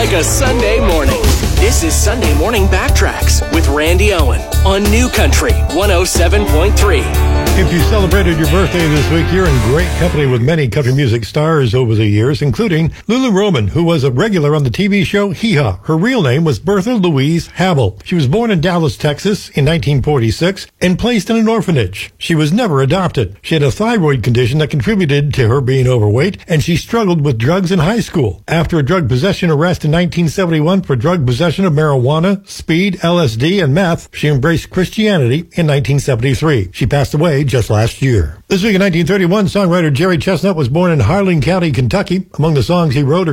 like a Sunday morning. This is Sunday Morning Backtracks with Randy Owen on New Country 107.3. If you celebrated your birthday this week, you're in great company with many country music stars over the years, including Lulu Roman, who was a regular on the TV show Hee Haw. Her real name was Bertha Louise Habel. She was born in Dallas, Texas in 1946 and placed in an orphanage. She was never adopted. She had a thyroid condition that contributed to her being overweight, and she struggled with drugs in high school. After a drug possession arrest in 1971 for drug possession of marijuana, speed, LSD, and meth, she embraced Christianity in 1973. She passed away just last year. This week in 1931, songwriter Jerry Chestnut was born in Harlan County, Kentucky. Among the songs he wrote are